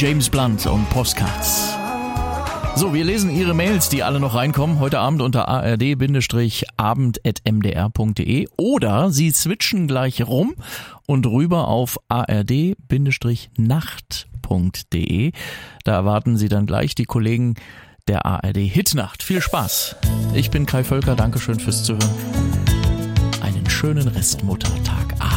James Blunt und Postcards. So, wir lesen Ihre Mails, die alle noch reinkommen, heute Abend unter ard-abend@mdr.de oder Sie switchen gleich rum und rüber auf ard-nacht.de. Da erwarten Sie dann gleich die Kollegen der ARD Hitnacht. Viel Spaß. Ich bin Kai Völker, Dankeschön fürs Zuhören. Einen schönen Restmuttertag.